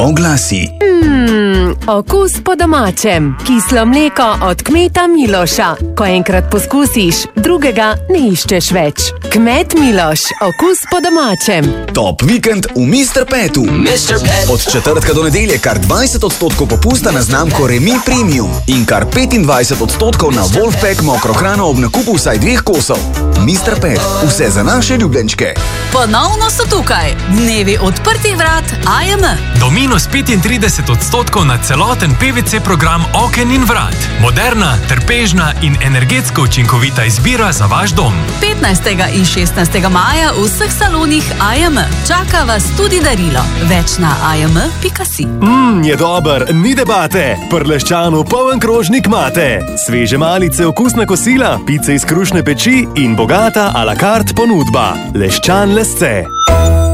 Oglasi. Okus po domačem. Kislo mleko od kmeta Miloša. Ko enkrat poskusiš, drugega ne iščeš več. Kmet Miloš, okus po domačem. Top vikend v Mr. Petu. Od četrtka do nedelje kar 20% popusta na znamko Remi Premium in kar 25% na Wolfpack mokro hrano ob nakupu vsaj 2 kosov. Mr. Pet, vse za naše ljubljenčke. Ponovno so tukaj dnevi odprtih vrat AJM. Do minus 35% na celoten PVC program oken in vrat. Moderna, trpežna in energetsko učinkovita izbira za vaš dom. 15. in 16. maja v vseh salonih AJM. Čaka vas tudi darilo. Več na ajm.si. Je dober, ni debate. Prleščanu poln krožnik mate. Sveže malice, okusna kosila, pice iz krušne peči in bogata a la carte ponudba. Leščan lesce.